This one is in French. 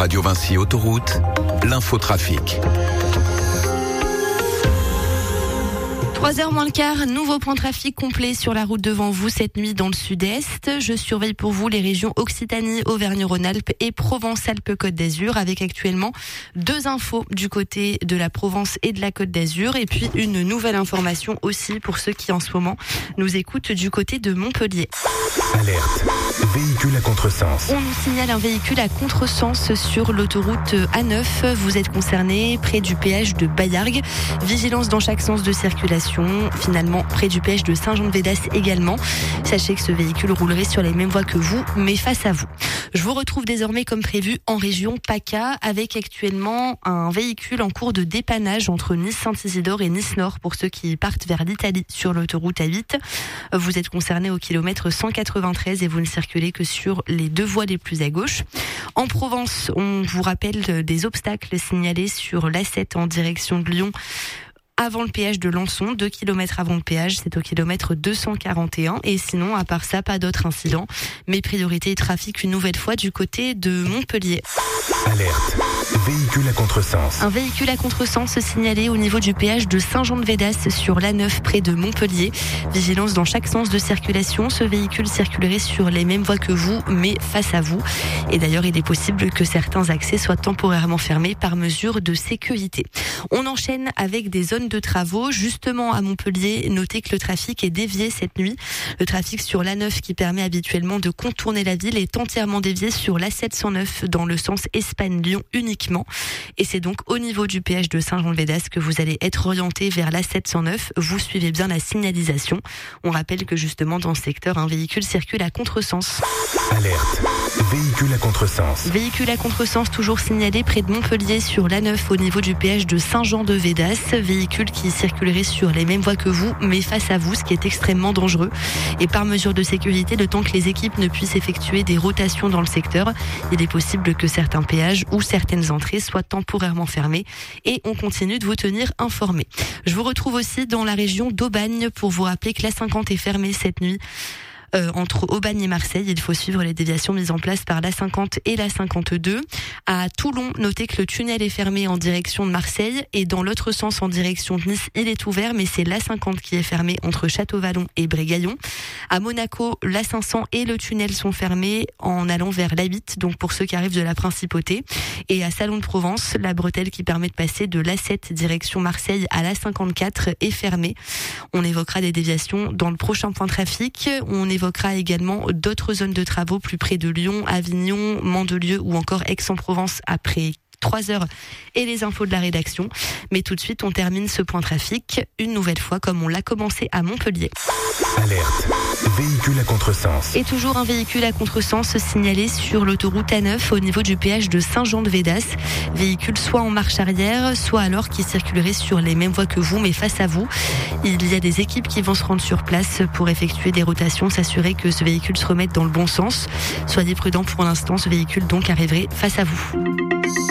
Radio Vinci Autoroute, l'infotrafic. 3h moins le quart, nouveau point de trafic complet sur la route devant vous cette nuit dans le sud-est. Je surveille pour vous les régions Occitanie, Auvergne-Rhône-Alpes et Provence-Alpes-Côte d'Azur avec actuellement 2 infos du côté de la Provence et de la Côte d'Azur et puis une nouvelle information aussi pour ceux qui en ce moment nous écoutent du côté de Montpellier. Alerte, véhicule à contresens. On nous signale un véhicule à contresens sur l'autoroute A9. Vous êtes concerné près du péage de Baillargues. Vigilance dans chaque sens de circulation. Finalement, près du péage de Saint-Jean-de-Védas également. Sachez que ce véhicule roulerait sur les mêmes voies que vous, mais face à vous. Je vous retrouve désormais comme prévu en région PACA avec actuellement un véhicule en cours de dépannage entre Nice-Saint-Isidore et Nice-Nord pour ceux qui partent vers l'Italie sur l'autoroute A8. Vous êtes concerné au kilomètre 193 et vous ne circulez que sur les 2 voies les plus à gauche. En Provence, on vous rappelle des obstacles signalés sur l'A7 en direction de Lyon. Avant le péage de Lançon, 2 km avant le péage, c'est au kilomètre 241. Et sinon, à part ça, pas d'autres incidents. Mais priorité trafic une nouvelle fois du côté de Montpellier. Alerte, véhicule à contresens. Un véhicule à contresens signalé au niveau du péage de Saint-Jean-de-Védas sur l'A9 près de Montpellier. Vigilance dans chaque sens de circulation. Ce véhicule circulerait sur les mêmes voies que vous, mais face à vous. Et d'ailleurs, il est possible que certains accès soient temporairement fermés par mesure de sécurité. On enchaîne avec des zones de travaux. Justement à Montpellier, notez que le trafic est dévié cette nuit. Le trafic sur l'A9 qui permet habituellement de contourner la ville est entièrement dévié sur l'A709 dans le sens Espagne-Lyon uniquement. Et c'est donc au niveau du péage de Saint-Jean-de-Védas que vous allez être orienté vers l'A709. Vous suivez bien la signalisation. On rappelle que justement dans ce secteur, un véhicule circule à contresens. Alerte, véhicule à contresens. Véhicule à contresens toujours signalé près de Montpellier sur l'A9 au niveau du péage de Saint-Jean-de-Védas. Véhicule qui circulerait sur les mêmes voies que vous, mais face à vous, ce qui est extrêmement dangereux. Et par mesure de sécurité, le temps que les équipes ne puissent effectuer des rotations dans le secteur, il est possible que certains péages ou certaines entrées soient temporairement fermées. Et on continue de vous tenir informés. Je vous retrouve aussi dans la région d'Aubagne pour vous rappeler que l'A50 est fermée cette nuit. Entre Aubagne et Marseille, il faut suivre les déviations mises en place par l'A50 et l'A52. À Toulon, notez que le tunnel est fermé en direction de Marseille et dans l'autre sens en direction de Nice, il est ouvert, mais c'est l'A50 qui est fermé entre Château-Vallon et Brégaillon. À Monaco, l'A500 et le tunnel sont fermés en allant vers l'A8, donc pour ceux qui arrivent de la Principauté. Et à Salon de Provence, la bretelle qui permet de passer de l'A7 direction Marseille à l'A54 est fermée. On évoquera des déviations dans le prochain point de trafic. On évoquera également d'autres zones de travaux plus près de Lyon, Avignon, Mandelieu ou encore Aix-en-Provence après 3 heures et les infos de la rédaction. Mais tout de suite, on termine ce point trafic une nouvelle fois comme on l'a commencé à Montpellier. Alerte, véhicule à contresens. Et toujours un véhicule à contresens signalé sur l'autoroute A9 au niveau du péage de Saint-Jean-de-Védas. Véhicule soit en marche arrière, soit alors qui circulerait sur les mêmes voies que vous, mais face à vous. Il y a des équipes qui vont se rendre sur place pour effectuer des rotations, s'assurer que ce véhicule se remette dans le bon sens. Soyez prudents pour l'instant, ce véhicule donc arriverait face à vous.